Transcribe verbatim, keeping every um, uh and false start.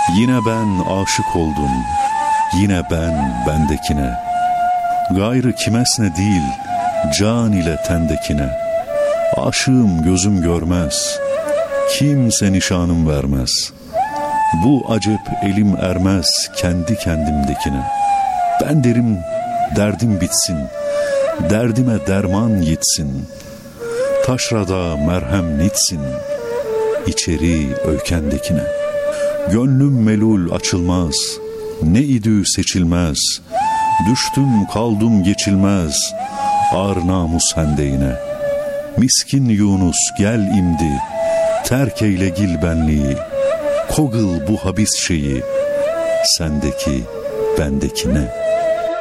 Yine ben aşık oldum, yine ben bendekine. Gayrı kimesne değil, can ile tendekine. Aşığım gözüm görmez, kimse nişanım vermez. Bu acep elim ermez kendi kendimdekine. Ben derim derdim bitsin, derdime derman yitsin. Taşrada merhem nitsin, içeri öykendekine. Gönlüm melul açılmaz, ne idü seçilmez. Düştüm kaldım geçilmez, ar namus hendeğine. Miskin Yunus gel imdi, terk eyle gil benliği. Kogıl bu habis şeyi, sendeki bendekine.